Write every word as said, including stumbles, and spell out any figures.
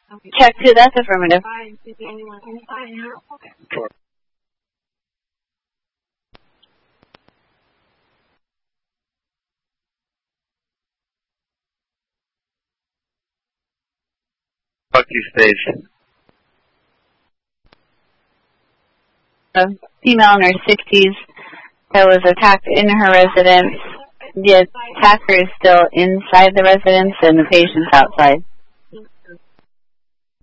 Check two, that's affirmative. Sure. Fuck you, stage. A female in her sixties that was attacked in her residence. The attacker is still inside the residence and the patient's outside.